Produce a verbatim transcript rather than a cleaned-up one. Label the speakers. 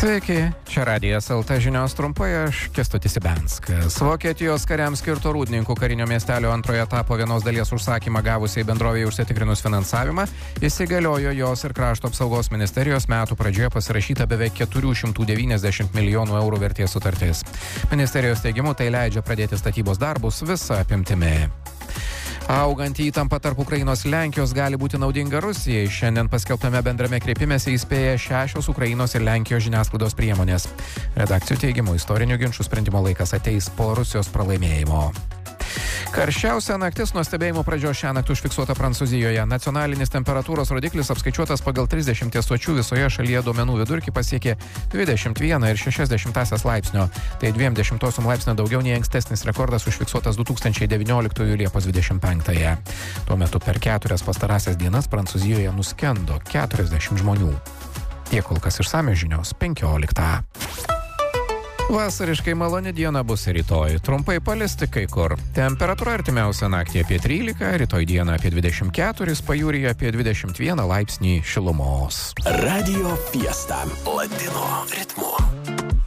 Speaker 1: Sveiki, čia Radijas L T žinios trumpai, aš Kęstutis Ibenskas. Vokietijos kariams skirto Rūdninkų karinio miestelio antrojo etapo vienos dalies užsakymą gavusiai bendrovėje užsitikrinus finansavimą įsigaliojo jos ir krašto apsaugos ministerijos metų pradžioje pasirašyta beveik keturi šimtai devyniasdešimt milijonų eurų vertės sutartis. Ministerijos teigimu tai leidžia pradėti statybos darbus visa apimtimi. Auganti įtampa tarp Ukrainos ir Lenkijos gali būti naudinga Rusijai. Šiandien paskelbtame bendrame kreipimėse įspėja šešios Ukrainos ir Lenkijos žiniasklaidos priemonės. Redakcijų teigimu istorinių ginčų sprendimo laikas ateis po Rusijos pralaimėjimo. Karščiausia naktis nuo stebėjimo pradžios šiąnakt užfiksuota Prancūzijoje. Nacionalinis temperatūros rodiklis apskaičiuotas pagal trisdešimt stočių visoje šalyje duomenų vidurkį pasiekė dvidešimt vieną ir šešias dešimtąsias laipsnio. Tai dviem dešimtosiom laipsnio daugiau nei ankstesnis rekordas užfiksuotas du tūkstančiai devynioliktųjų Liepos dvidešimt penktąją. Tuo metu per keturias pastarąsias dienas Prancūzijoje nuskendo keturiasdešimt žmonių. Tiek kol kas išsamios žinios penkioliktą. Vasariškai maloni diena bus rytoj. Trumpai palisti kai kur. Temperatūra artimiausią naktį apie trylika, rytoj dieną apie dvidešimt keturi, pajūryje apie dvidešimt vieną laipsnį šilumos.
Speaker 2: Radio Fiesta Latino ritmu.